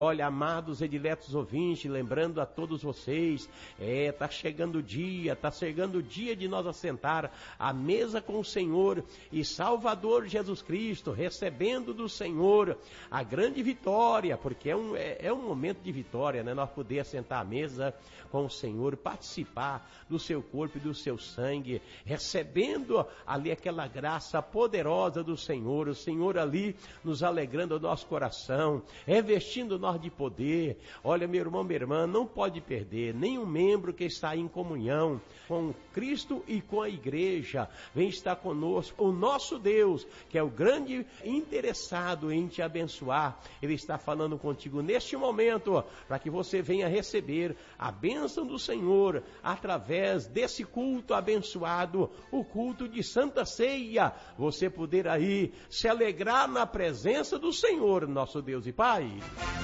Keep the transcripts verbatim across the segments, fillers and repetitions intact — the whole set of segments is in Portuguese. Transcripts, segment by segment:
Olha, amados e diletos ouvintes, lembrando a todos vocês, é, tá chegando o dia, tá chegando o dia de nós assentar à mesa com o Senhor e Salvador Jesus Cristo, recebendo do Senhor a grande vitória, porque é um, é, é um momento de vitória, né? Nós poder assentar à mesa com o Senhor, participar do seu corpo e do seu sangue, recebendo ali aquela graça poderosa do Senhor, o Senhor ali nos alegrando o nosso coração, revestindo nós de poder. Olha, meu irmão, minha irmã, não pode perder nenhum membro que está em comunhão com Cristo e com a igreja. Vem estar conosco o nosso Deus, que é o grande interessado em te abençoar. Ele está falando contigo neste momento, para que você venha receber a bênção do Senhor através desse culto abençoado, o culto de Santa Ceia. Você poder aí se alegrar na presença do Senhor, nosso Deus e Pai.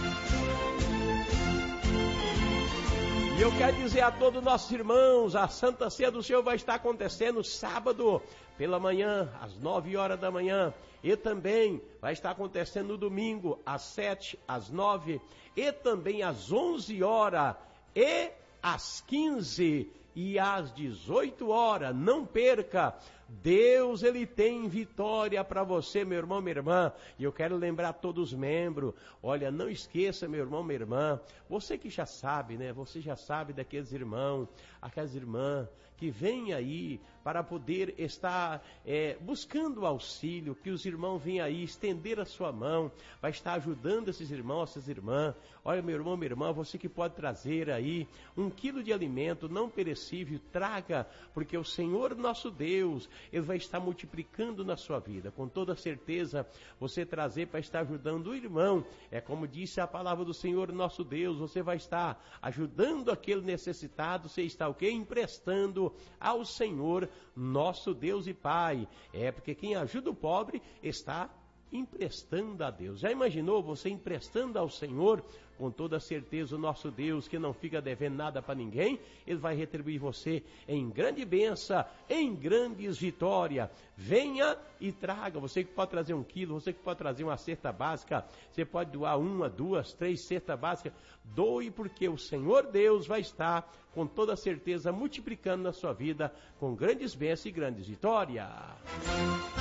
E eu quero dizer a todos nossos irmãos, a Santa Ceia do Senhor vai estar acontecendo sábado pela manhã, às nove horas da manhã. E também vai estar acontecendo no domingo, às sete, às nove, e também às onze horas, e às quinze e às dezoito horas. Não perca! Deus, Ele tem vitória para você, meu irmão, minha irmã. E eu quero lembrar a todos os membros, olha, não esqueça, meu irmão, minha irmã, você que já sabe, né? Você já sabe daqueles irmãos, aquelas irmãs que vêm aí para poder estar é, buscando auxílio, que os irmãos venham aí estender a sua mão, vai estar ajudando esses irmãos, essas irmãs. Olha, meu irmão, minha irmã, você que pode trazer aí um quilo de alimento não perecível, traga, porque o Senhor nosso Deus, Ele vai estar multiplicando na sua vida. Com toda certeza, você trazer para estar ajudando o irmão. É como disse a palavra do Senhor nosso Deus, você vai estar ajudando aquele necessitado, você está o quê? Emprestando ao Senhor nosso Deus e Pai. É porque quem ajuda o pobre está emprestando a Deus. Já imaginou você emprestando ao Senhor? Com toda certeza o nosso Deus, que não fica devendo nada para ninguém, Ele vai retribuir você em grande bênção, em grandes vitórias. Venha e traga. Você que pode trazer um quilo, você que pode trazer uma cesta básica, você pode doar uma, duas, três cestas básicas. Doe, porque o Senhor Deus vai estar com toda certeza multiplicando na sua vida com grandes bênçãos e grandes vitórias.